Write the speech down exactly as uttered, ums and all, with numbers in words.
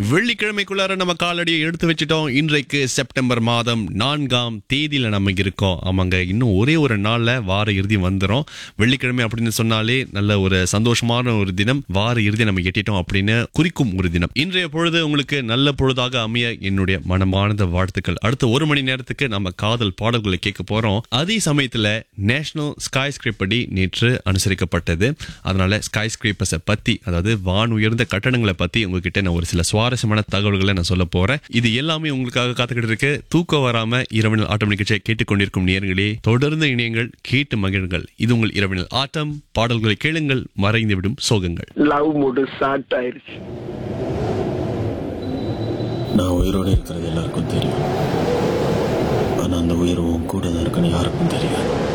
வெள்ளிக்கிழமைக்குள்ளார நம்ம காலடியை எடுத்து வச்சிட்டோம். இன்றைக்கு செப்டம்பர் மாதம் நான்காம் தேதியில நம்ம இருக்கோம். ஆமாங்க, இன்னும் ஒரே ஒரு நாள்ல வார இறுதி வந்துடும். வெள்ளிக்கிழமை அப்படின்னு சொன்னாலே நல்ல ஒரு சந்தோஷமான ஒரு தினம். வார இறுதி நம்ம எட்டிட்டோம் அப்படின்னு குறிக்கும் ஒரு தினம். இன்றைய பொழுது உங்களுக்கு நல்ல பொழுதாக அமைய என்னுடைய மனமார்ந்த வாழ்த்துக்கள். அடுத்த ஒரு மணி நேரத்துக்கு நம்ம காதல் பாடல்களை கேட்க போறோம். அதே சமயத்துல நேஷனல் ஸ்கை ஸ்கிரேப்பர் டே நேற்று அனுசரிக்கப்பட்டது. அதனால ஸ்கை ஸ்கிரேப்பர்ஸை பத்தி, அதாவது வான் உயர்ந்த கட்டணங்களை பத்தி உங்ககிட்ட நான் ஒரு சில சுவாரஸ்யமான தகவல்களை நான் சொல்ல போறேன். இது எல்லாமே உங்களுக்காக காத்துக்கிட்டு இருக்கு. தூக்கம் வராம இரவினல் ஆட்டம் நிகழ்ச்சியை கேட்டுக்கொண்டிருக்கும் நேயர்களே, தொடர்ந்து இணையங்கள், கேட்டு மகிழுங்கள். இது உங்கள் இரவினல் ஆட்டம். பாடல்களை கேளுங்கள், மறைந்துவிடும் சோகங்கள். லவ் மூடு ஸ்டார்ட் ஆயிருச்சு. நான் உயிரோடு இருக்கிறது எல்லாருக்கும் தெரியும். ஆனா அந்த உயிர் உன் கூட தான் இருக்குன்னு யாருக்கும் தெரியாது.